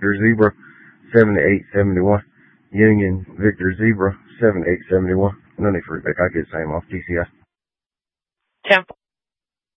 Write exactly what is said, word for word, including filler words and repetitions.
Victor Zebra seventy-eight seventy-one. Union Victor Zebra seventy-eight seventy-one. No need for it. I get the same off T C I. Temple.